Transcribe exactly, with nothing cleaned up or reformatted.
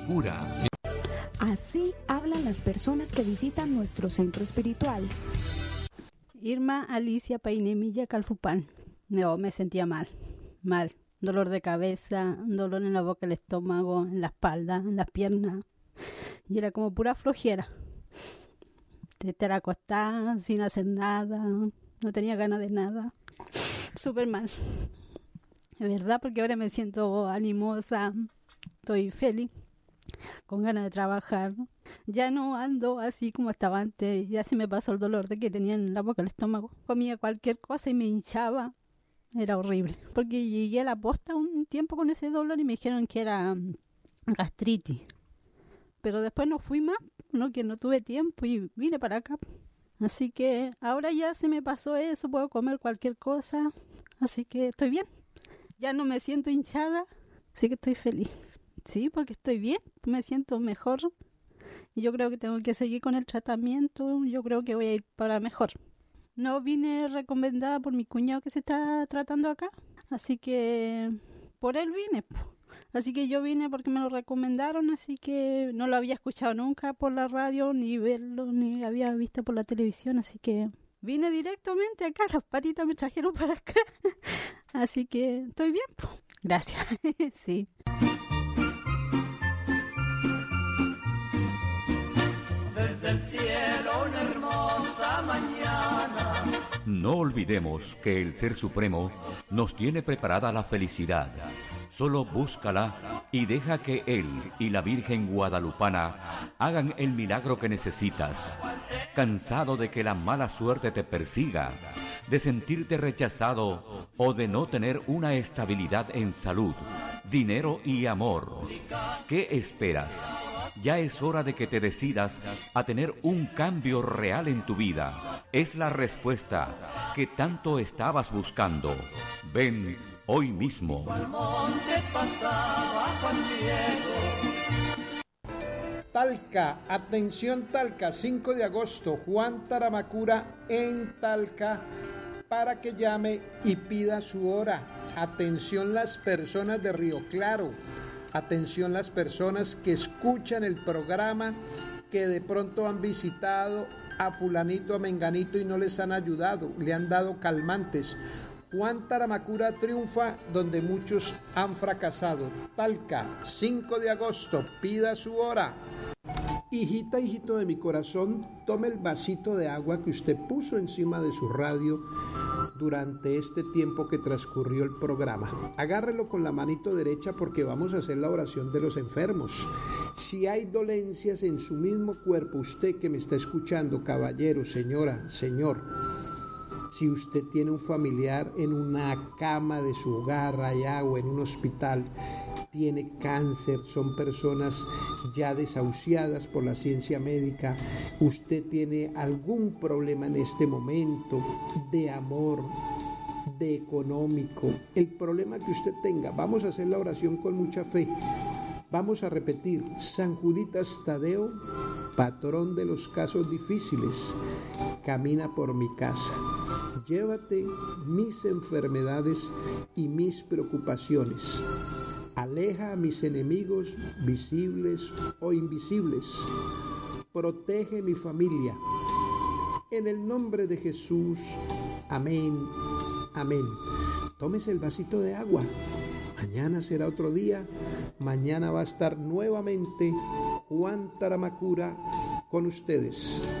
cura. Así hablan las personas que visitan nuestro centro espiritual. Irma Alicia Painemilla Calfupán. No, me sentía mal, mal. Dolor de cabeza, dolor en la boca, el estómago, en la espalda, en las piernas. Y era como pura flojera. Te estar acostada sin hacer nada, no tenía ganas de nada. Súper mal. Es verdad, porque ahora me siento animosa, estoy feliz, con ganas de trabajar. Ya no ando así como estaba antes, ya se me pasó el dolor de que tenía en la boca, el estómago. Comía cualquier cosa y me hinchaba. Era horrible, porque llegué a la posta un tiempo con ese dolor y me dijeron que era gastritis. Pero después no fui más, no que no tuve tiempo y vine para acá. Así que ahora ya se me pasó eso, puedo comer cualquier cosa, así que estoy bien. Ya no me siento hinchada, así que estoy feliz. Sí, porque estoy bien, me siento mejor y yo creo que tengo que seguir con el tratamiento, yo creo que voy a ir para mejor. No vine recomendada por mi cuñado que se está tratando acá, así que por él vine. Así que yo vine porque me lo recomendaron, así que no lo había escuchado nunca por la radio, ni verlo, ni había visto por la televisión, así que vine directamente acá, las patitas me trajeron para acá, así que estoy bien, pues. Gracias, sí. Desde el cielo una hermosa mañana. No olvidemos que el Ser Supremo nos tiene preparada la felicidad. Solo búscala y deja que Él y la Virgen Guadalupana hagan el milagro que necesitas. Cansado de que la mala suerte te persiga, de sentirte rechazado o de no tener una estabilidad en salud, dinero y amor. ¿Qué esperas? Ya es hora de que te decidas a tener un cambio real en tu vida. Es la respuesta que tanto estabas buscando. Ven hoy mismo. Talca, atención Talca, cinco de agosto, Juan Taramacura en Talca, para que llame y pida su hora. Atención las personas de Río Claro. Atención las personas que escuchan el programa, que de pronto han visitado a fulanito, a menganito y no les han ayudado, le han dado calmantes. Juan Taramacura triunfa donde muchos han fracasado. Talca, cinco de agosto, pida su hora. Hijita, hijito de mi corazón, tome el vasito de agua que usted puso encima de su radio durante este tiempo que transcurrió el programa. Agárrelo con la manito derecha porque vamos a hacer la oración de los enfermos. Si hay dolencias en su mismo cuerpo, usted que me está escuchando, caballero, señora, señor, si usted tiene un familiar en una cama de su hogar allá o en un hospital, tiene cáncer, son personas ya desahuciadas por la ciencia médica, usted tiene algún problema en este momento de amor, de económico, el problema que usted tenga, vamos a hacer la oración con mucha fe. Vamos a repetir: San Juditas Tadeo, patrón de los casos difíciles, camina por mi casa. Llévate mis enfermedades y mis preocupaciones. Aleja a mis enemigos visibles o invisibles. Protege mi familia. En el nombre de Jesús. Amén. Amén. Tómese el vasito de agua. Mañana será otro día. Mañana va a estar nuevamente Juan Taramacura con ustedes.